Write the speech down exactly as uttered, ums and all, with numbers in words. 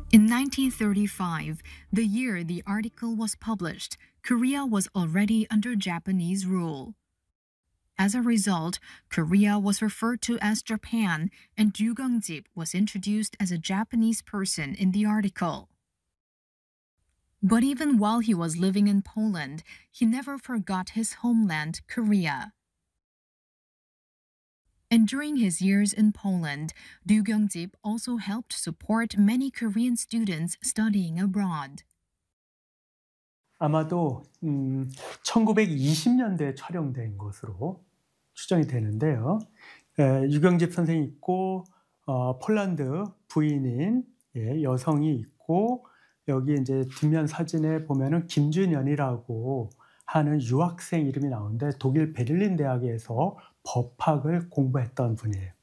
In nineteen thirty-five, the year the article was published, Korea was already under Japanese rule. As a result, Korea was referred to as Japan, and Ryu Geung-jip was introduced as a Japanese person in the article. But even while he was living in Poland, he never forgot his homeland, Korea. And during his years in Poland, Ryu Geung-jip also helped support many Korean students studying abroad. 아마도 음, 천구백이십 년대에 촬영된 것으로 추정이 되는데요. 에, 유경집 선생이 있고 어, 폴란드 부인인 예, 여성이 있고 여기 이제 뒷면 사진에 보면은 김준현이라고 하는 유학생 이름이 나오는데 독일 베를린 대학에서 법학을 공부했던 분이에요.